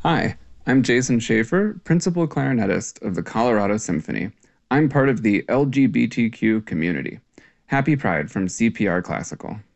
Hi, I'm Jason Schaefer, principal clarinetist of the Colorado Symphony. I'm part of the LGBTQ community. Happy Pride from CPR Classical.